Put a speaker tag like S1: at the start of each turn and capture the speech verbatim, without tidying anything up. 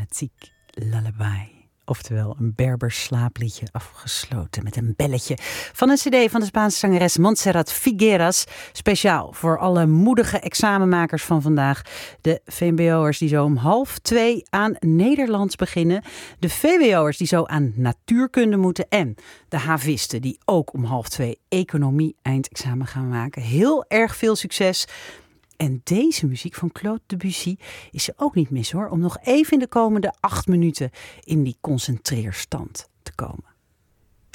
S1: Carnatic Lullaby. Oftewel een Berbers slaapliedje afgesloten met een belletje. Van een cd van de Spaanse zangeres Montserrat Figueras. Speciaal voor alle moedige examenmakers van vandaag. De V M B O'ers die zo om half twee aan Nederlands beginnen. De V W O'ers die zo aan natuurkunde moeten. En de havisten die ook om half twee economie eindexamen gaan maken. Heel erg veel succes. En deze muziek van Claude Debussy is er ook niet mis hoor. Om nog even in de komende acht minuten in die concentreerstand te komen.